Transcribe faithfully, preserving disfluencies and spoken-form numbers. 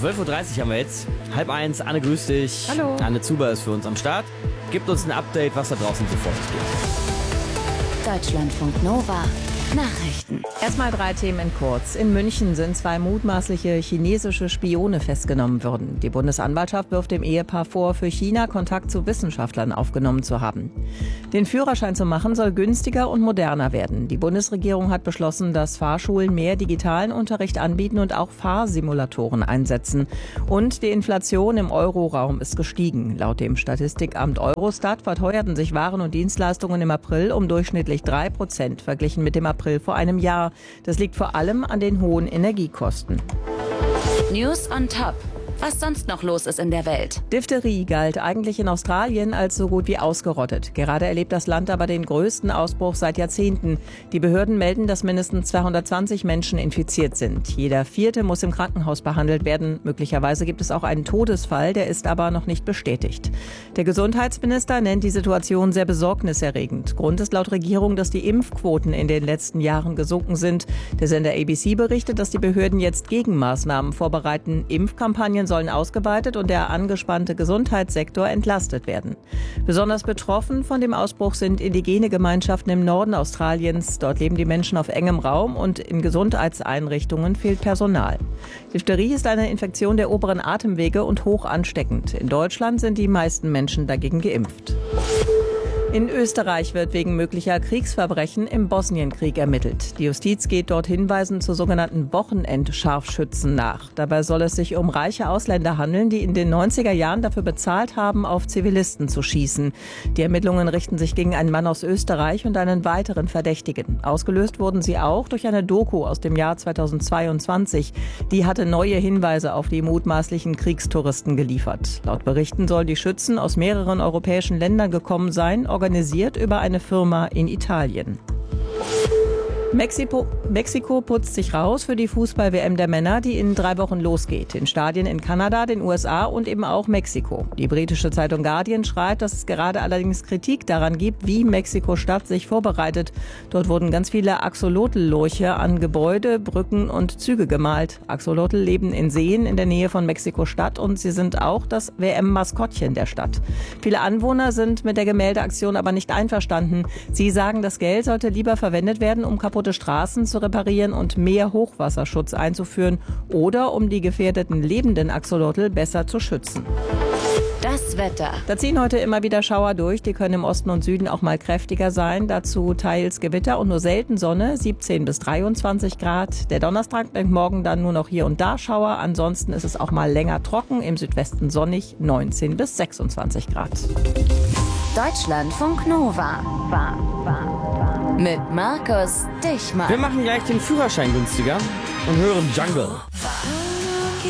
zwölf Uhr dreißig haben wir jetzt. Halb eins, Anne, grüß dich. Hallo. Anne Zuber ist für uns am Start. Gibt uns ein Update, was da draußen so vor sich geht. Deutschlandfunk Nova. Nachrichten. Erstmal drei Themen kurz. In München sind zwei mutmaßliche chinesische Spione festgenommen worden. Die Bundesanwaltschaft wirft dem Ehepaar vor, für China Kontakt zu Wissenschaftlern aufgenommen zu haben. Den Führerschein zu machen soll günstiger und moderner werden. Die Bundesregierung hat beschlossen, dass Fahrschulen mehr digitalen Unterricht anbieten und auch Fahrsimulatoren einsetzen. Und die Inflation im Euroraum ist gestiegen. Laut dem Statistikamt Eurostat verteuerten sich Waren und Dienstleistungen im April um durchschnittlich drei Prozent verglichen mit dem April vor einem Jahr. Das liegt vor allem an den hohen Energiekosten. News on Top. Was sonst noch los ist in der Welt. Diphtherie galt eigentlich in Australien als so gut wie ausgerottet. Gerade erlebt das Land aber den größten Ausbruch seit Jahrzehnten. Die Behörden melden, dass mindestens zweihundertzwanzig Menschen infiziert sind. Jeder Vierte muss im Krankenhaus behandelt werden. Möglicherweise gibt es auch einen Todesfall, der ist aber noch nicht bestätigt. Der Gesundheitsminister nennt die Situation sehr besorgniserregend. Grund ist laut Regierung, dass die Impfquoten in den letzten Jahren gesunken sind. Der Sender A B C berichtet, dass die Behörden jetzt Gegenmaßnahmen vorbereiten. Impfkampagnen sollen ausgeweitet und der angespannte Gesundheitssektor entlastet werden. Besonders betroffen von dem Ausbruch sind indigene Gemeinschaften im Norden Australiens. Dort leben die Menschen auf engem Raum und in Gesundheitseinrichtungen fehlt Personal. Diphtherie ist eine Infektion der oberen Atemwege und hoch ansteckend. In Deutschland sind die meisten Menschen dagegen geimpft. In Österreich wird wegen möglicher Kriegsverbrechen im Bosnienkrieg ermittelt. Die Justiz geht dort Hinweisen zu sogenannten Wochenendscharfschützen nach. Dabei soll es sich um reiche Ausländer handeln, die in den neunziger Jahren dafür bezahlt haben, auf Zivilisten zu schießen. Die Ermittlungen richten sich gegen einen Mann aus Österreich und einen weiteren Verdächtigen. Ausgelöst wurden sie auch durch eine Doku aus dem Jahr zweitausendzweiundzwanzig. Die hatte neue Hinweise auf die mutmaßlichen Kriegstouristen geliefert. Laut Berichten sollen die Schützen aus mehreren europäischen Ländern gekommen sein, organisiert über eine Firma in Italien. Mexiko, Mexiko putzt sich raus für die Fußball-W M der Männer, die in drei Wochen losgeht. In Stadien in Kanada, den U S A und eben auch Mexiko. Die britische Zeitung Guardian schreibt, dass es gerade allerdings Kritik daran gibt, wie Mexiko-Stadt sich vorbereitet. Dort wurden ganz viele Axolotl-Lurche an Gebäude, Brücken und Züge gemalt. Axolotl leben in Seen in der Nähe von Mexiko-Stadt und sie sind auch das W M-Maskottchen der Stadt. Viele Anwohner sind mit der Gemäldeaktion aber nicht einverstanden. Sie sagen, das Geld sollte lieber verwendet werden, um kaputte Straßen zu reparieren und mehr Hochwasserschutz einzuführen oder um die gefährdeten lebenden Axolotl besser zu schützen. Das Wetter. Da ziehen heute immer wieder Schauer durch. Die können im Osten und Süden auch mal kräftiger sein. Dazu teils Gewitter und nur selten Sonne, siebzehn bis dreiundzwanzig Grad. Der Donnerstag bringt morgen dann nur noch hier und da Schauer. Ansonsten ist es auch mal länger trocken, im Südwesten sonnig, neunzehn bis sechsundzwanzig Grad. Deutschlandfunk Nova. War, war, war. Mit Markus Dichmann. Wir machen gleich den Führerschein günstiger und hören Jungle. War.